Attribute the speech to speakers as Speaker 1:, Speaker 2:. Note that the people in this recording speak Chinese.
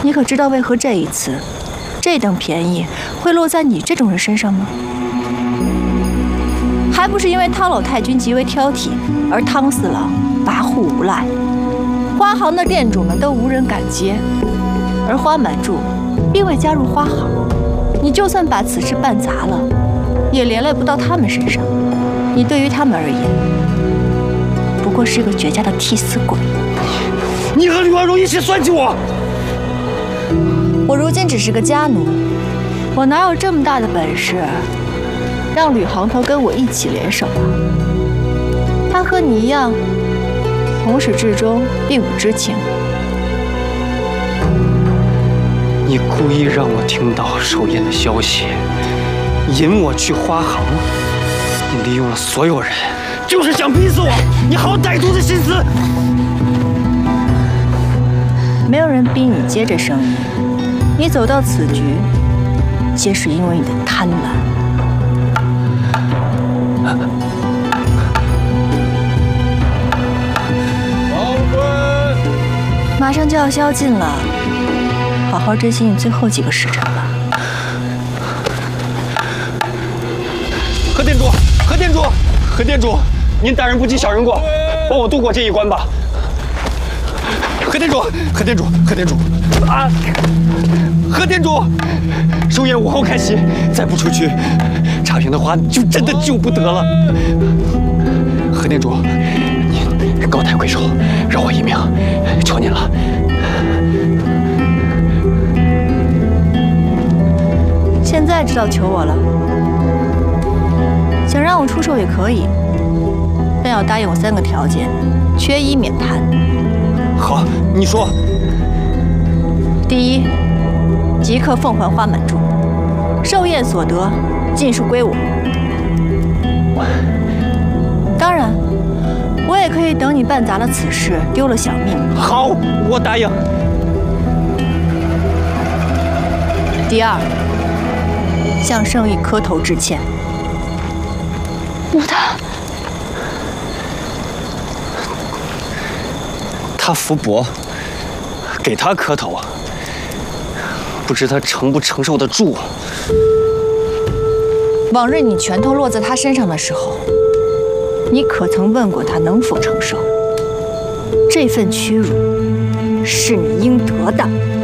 Speaker 1: 你可知道为何这一次，这等便宜会落在你这种人身上吗？还不是因为汤老太君极为挑剔，而汤四郎跋扈无赖，花行的店主们都无人敢接，而花满柱并未加入花行，你就算把此事办砸了，也连累不到他们身上。你对于他们而言，不过是个绝佳的替死鬼。
Speaker 2: 你和吕婉容一起算计我！
Speaker 1: 我如今只是个家奴，我哪有这么大的本事，让吕行头跟我一起联手啊？他和你一样，从始至终并不知情。
Speaker 2: 你故意让我听到寿宴的消息，引我去花行。你利用了所有人，就是想逼死我！你好歹毒的心思！
Speaker 1: 没有人逼你接这生意，你走到此局，皆是因为你的贪婪。
Speaker 3: 黄昏，
Speaker 1: 马上就要宵禁了，好好珍惜你最后几个时辰吧。
Speaker 2: 何店主，何店主，何店主，您大人不计小人过，帮我渡过这一关吧。何店主，何店主，何店主，啊！何店主，寿宴午后开席，再不出去，茶园的花就真的救不得了。何店主，您高抬贵手，饶我一命，求您了。
Speaker 1: 现在知道求我了，想让我出手也可以，但要答应我3个条件，缺一免谈。
Speaker 2: 好，你说。
Speaker 1: 第一，即刻奉还花满柱，寿宴所得尽数归我。当然，我也可以等你办砸了此事，丢了小命。
Speaker 2: 好，我答应。
Speaker 1: 第二，向圣意磕头致歉。
Speaker 2: 他福薄，给他磕头，不知他承不承受得住。
Speaker 1: 往日你拳头落在他身上的时候，你可曾问过他能否承受？这份屈辱是你应得的。